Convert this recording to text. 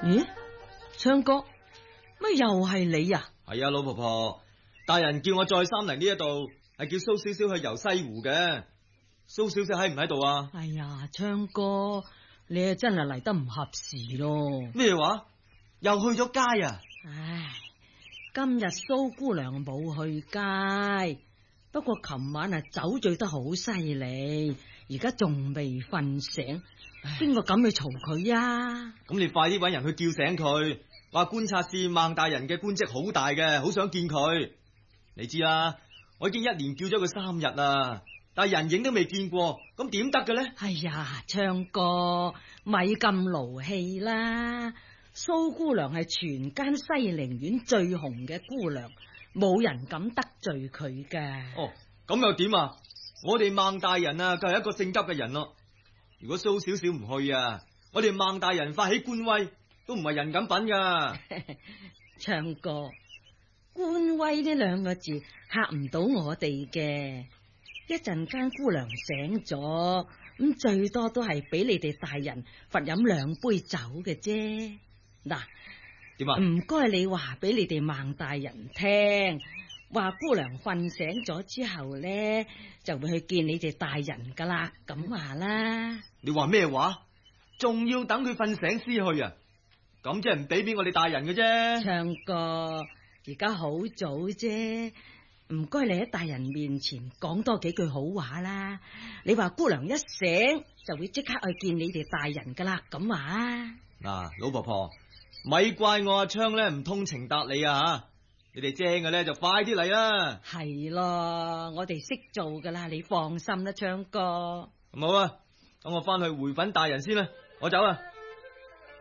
咦，昌哥，乜又係你啊？ 係啊，老婆婆，大人叫我再三嚟呢一度，係叫蘇少少去遊西湖嘅。蘇少少喺唔喺度啊？ 哎呀，昌哥，你啊真係嚟得唔合時咯。 咩話？又去咗街啊？ 唉，今日蘇姑娘冇去街，不過琴晚啊酒醉得好犀利，而家仲未瞓醒，邊個敢去嘈佢啊？ 咁你快啲搵人去叫醒佢，話觀察使孟大人嘅官職好大嘅，好想見佢。你知啦，我已經一連叫咗佢3日啦，但係人影都未見過，咁點得嘅咧？ 哎呀，昌哥，咪咁勞氣啦！蘇姑娘係全間西陵苑最紅嘅姑娘，冇人敢得罪佢㗎。 哦，咁又點啊？我哋孟大人啊，佢係一個性急嘅人咯。如果蘇少少唔去啊，我哋孟大人發起官威，都唔係人咁品噶。 昌哥，官威呢2個字嚇唔到我哋嘅。一陣間姑娘醒咗，咁最多都係俾你哋大人罰飲2杯酒嘅啫。嗱， 點啊？ 唔該你話俾你哋孟大人聽，話姑娘瞓醒咗之後咧，就會去見你哋大人噶啦，咁話啦。 你話咩話？仲要等佢瞓醒先去啊？咁即係唔俾面我哋大人嘅啫。 昌哥，而家好早啫，唔該你喺大人面前講多幾句好話啦。你話姑娘一醒就會即刻去見你哋大人噶啦，咁話啊。 嗱，老婆婆，咪怪我阿昌咧唔通情達理啊吓！你哋精嘅咧就快啲嚟啦。 係咯，我哋識做噶啦，你放心啦，昌哥。 咁好啊，咁我翻去回禀大人先啦，我走啊。